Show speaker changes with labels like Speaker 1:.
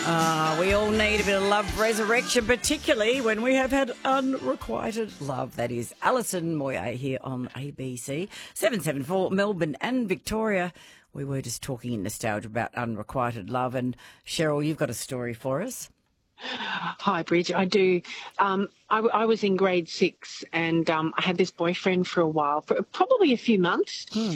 Speaker 1: We all need a bit of love resurrection, particularly when we have had unrequited love. That is Alison Moyer here on ABC 774 Melbourne and Victoria. We were just talking in nostalgia about unrequited love, and Cheryl, you've got a story for us.
Speaker 2: Hi, Bridge. I do. I was in grade 6 and I had this boyfriend for a while, for probably a few months.